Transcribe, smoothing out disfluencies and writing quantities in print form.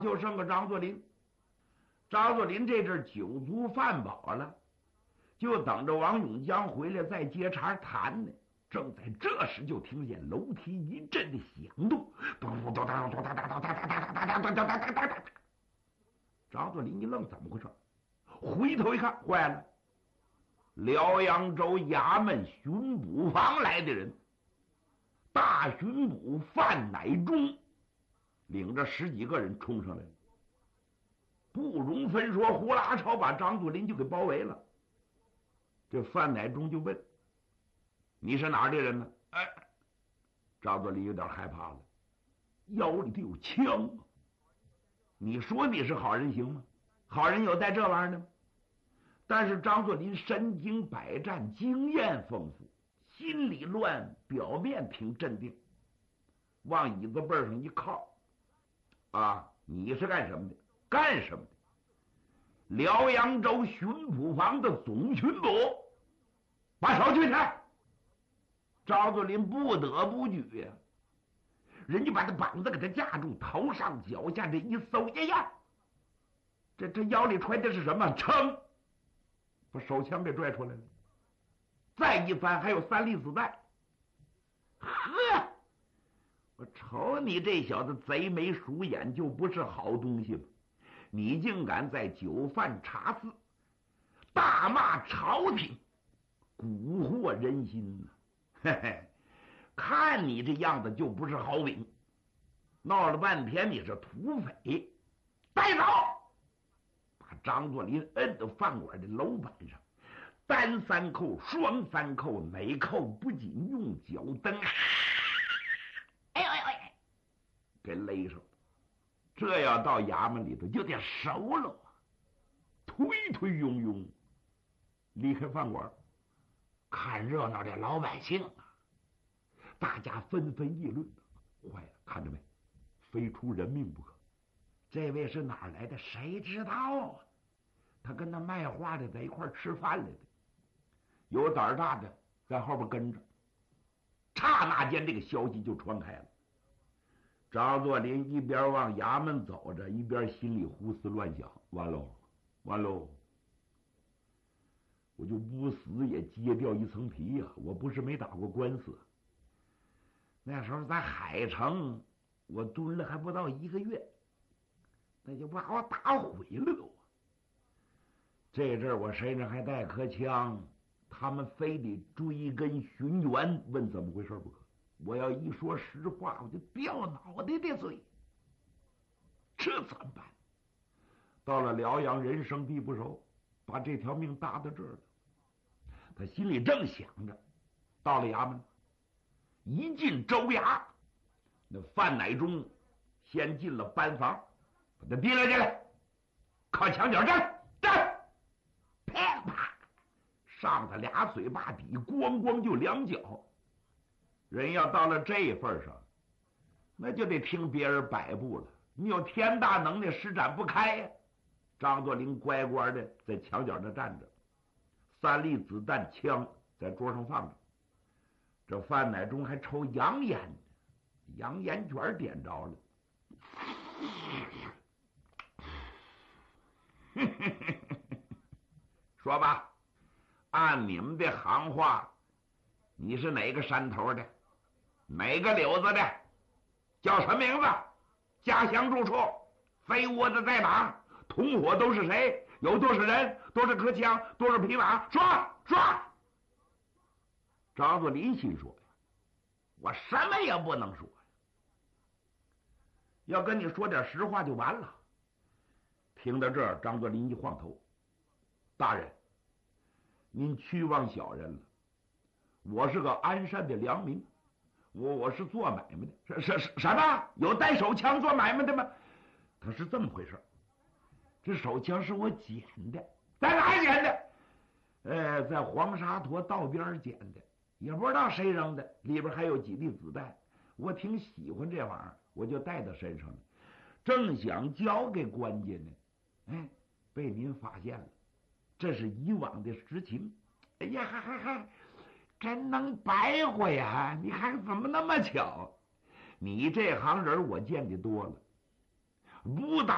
就剩个张作霖。张作霖这阵酒足饭饱了，就等着王永江回来再接茬谈呢。正在这时，就听见楼梯一阵的响动，张作霖一愣，怎么回事？回头一看，坏了！辽阳州衙门巡捕房来的人，大巡捕范乃忠领着10几个人冲上来了，不容分说，呼啦超把张作霖就给包围了。这范乃忠就问：“你是哪儿的人呢？”哎，张作霖有点害怕了，腰里头有枪啊！你说你是好人行吗？好人有带这玩意儿的吗？但是张作霖身经百战，经验丰富，心里乱，表面挺镇定，往椅子背上一靠。啊，你是干什么的？干什么的？辽阳州巡捕房的总巡捕，把手举起来！张作霖不得不举呀，人家把他膀子给他架住，头上脚下这一搜，呀，这腰里揣的是什么？撑！把手枪给拽出来了，再一翻还有3粒子弹。呵，我瞅你这小子贼眉鼠眼，就不是好东西了。你竟敢在酒饭茶肆大骂朝廷，蛊惑人心呢！嘿嘿，看你这样子就不是好饼。闹了半天你是土匪，带走！把张作霖摁到饭馆的楼板上，单3扣，双3扣，每扣不仅用脚蹬，哎呦哎呦哎，给勒上。这要到衙门里头就得熟了，推推拥拥离开饭馆。看热闹的老百姓啊，大家纷纷议论：坏了，看着没，非出人命不可。这位是哪儿来的？谁知道啊？他跟那卖花的在一块吃饭来的，有胆大的在后边跟着。刹那间，这个消息就传开了。张作霖一边往衙门走着，一边心里胡思乱想：完喽，完喽！我就不死也揭掉一层皮呀！我不是没打过官司，那时候在海城，我蹲了还不到1个月，那就把我打毁了都。这阵我身上还带颗枪，他们非得追根寻源，问怎么回事不可。我要一说实话，我就掉脑袋的罪，这怎么办？到了辽阳，人生地不熟，把这条命搭到这儿了。他心里正想着，到了衙门，一进州衙，那范乃忠先进了班房，把他提了进来，靠墙角站，啪啪，上他俩嘴巴底，咣咣就2脚。人要到了这份上，那就得听别人摆布了。你有天大能耐，施展不开呀！张作霖乖乖的在墙角那站着，3粒子弹枪在桌上放着。这范乃忠还抽洋烟呢，洋烟卷点着了。说吧，按你们的行话，你是哪个山头的？哪个柳子的？叫什么名字？家乡住处？飞窝子在哪？同伙都是谁？有多少人？多少颗枪？多少匹马？说说！张作霖心说呀，我什么也不能说呀，要跟你说点实话就完了。听到这儿，张作霖一晃头：大人，您屈枉小人了。我是个安善的良民，我是做买卖的。什么？有带手枪做买卖的吗？他是这么回事，这手枪是我捡的。在哪儿捡的？在黄沙坨道边捡的，也不知道谁扔的，里边还有几粒子弹。我挺喜欢这玩意儿，我就带到身上了，正想交给官家呢，被您发现了。这是以往的实情。哎呀，还真能白活呀！你看怎么那么巧？你这行人我见的多了，不打